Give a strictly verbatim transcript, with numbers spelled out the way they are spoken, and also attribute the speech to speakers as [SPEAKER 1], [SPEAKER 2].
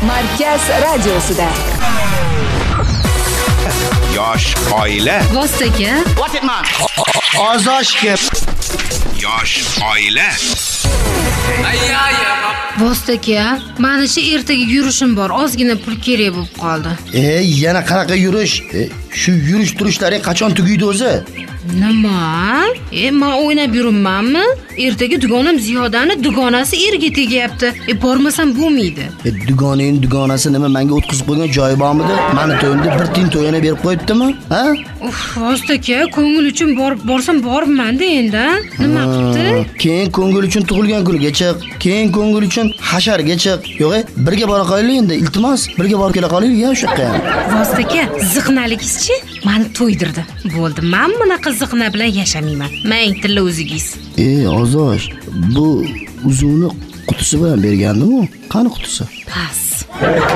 [SPEAKER 1] Markaz radiosida.
[SPEAKER 2] Yosh oila.
[SPEAKER 3] Vostaga.
[SPEAKER 4] What it man?
[SPEAKER 5] Ozoshga.
[SPEAKER 2] Yosh oila.
[SPEAKER 3] Vostaga, mana shu ertaga yurishim bor. Ozgina pul kerak bo'lib qoldi.
[SPEAKER 5] E, yana qanaqa yurish? E, shu yurish turishlaring qachon tugaydi o'zi?
[SPEAKER 3] Nima? E, men o'ynab yuribmanmi? Ertaga dugonam Ziyodani dugonasi erga tegyapti. E, bormasam bo'lmaydi.
[SPEAKER 5] E, dugoning dugonasi nima, menga o'tkazib qo'ygan joyi bormidi? Meni to'yimda bir tin to'yini berib qo'yibdimi? Ha?
[SPEAKER 3] Uf, Vostaga, ko'ngil uchun borib borsam boribman-da endi. Nima qildi?
[SPEAKER 5] Keyin ko'ngil uchun tug'ilgan kuniga chiq, keyin ko'ngil uchun hasharga chiq. Yo'q, birga bora qolaylik endi, iltimos, birga borib kela qolaylik ya shu yerga.
[SPEAKER 3] Vostaga, ziqnaligizchi meni to'ydirdi. Bo'ldi, men bunaqa ziqna bilan yashamayman. Meng tilla o'zingiz.
[SPEAKER 5] E, Ozosh, bu uzuvni qutisi bilan bergandimi? Qani qutisi?
[SPEAKER 3] Pas.